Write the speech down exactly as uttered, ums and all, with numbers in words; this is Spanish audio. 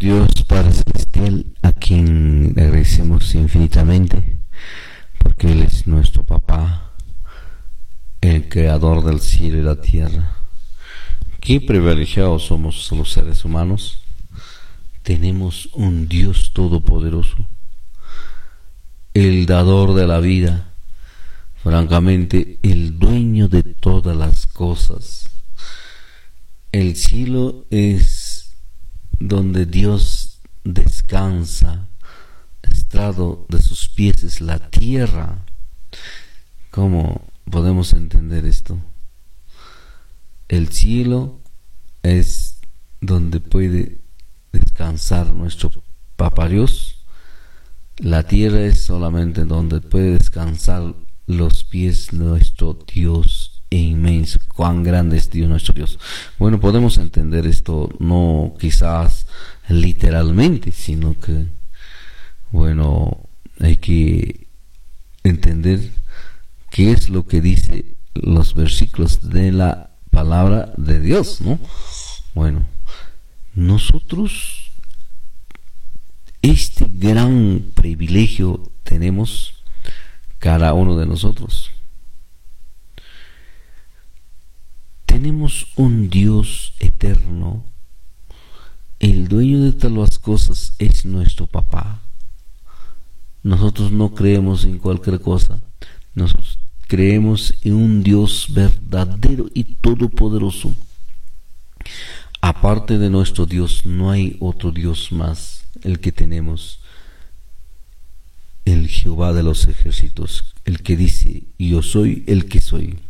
Dios Padre Celestial, a quien le agradecemos infinitamente, porque Él es nuestro Papá, el Creador del cielo y la tierra. Qué privilegiados somos los seres humanos. Tenemos un Dios todopoderoso, el dador de la vida, francamente el dueño de todas las cosas. El cielo es donde Dios descansa, estrado de sus pies es la tierra. ¿Cómo podemos entender esto? El cielo es donde puede descansar nuestro Papá Dios. La tierra es solamente donde puede descansar los pies de nuestro Dios inmenso. Cuán grande es Dios nuestro Dios. Bueno, podemos entender esto no quizás literalmente, sino que, bueno, hay que entender qué es lo que dice los versículos de la palabra de Dios, ¿no? Bueno, nosotros este gran privilegio tenemos cada uno de nosotros. Tenemos un Dios eterno. El dueño de todas las cosas es nuestro Papá. Nosotros no creemos en cualquier cosa. Nosotros creemos en un Dios verdadero y todopoderoso. Aparte de nuestro Dios, no hay otro Dios más, el que tenemos. El Jehová de los ejércitos, el que dice, yo soy el que soy.